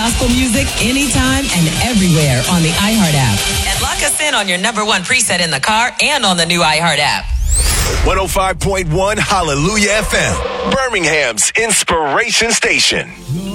gospel music anytime and everywhere on the iHeart app. And lock us in on your number one preset in the car and on the new iHeart app. 105.1 Hallelujah FM, Birmingham's inspiration station.